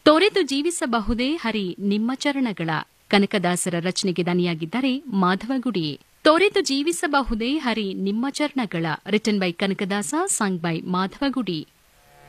ತೊರೆದು ಜೀವಿಸಬಹುದೇ ಹರಿ ನಿಮ್ಮ ಚರಣಗಳ. ಕನಕದಾಸರ ರಚನೆಗೆ ದನಿಯಾಗಿದ್ದಾರೆ ಮಾಧವಗುಡಿ. ತೊರೆದು ಜೀವಿಸಬಹುದೇ ಹರಿ ನಿಮ್ಮ ಚರಣಗಳ, written by Kanakadasa, song by Madhavagudi.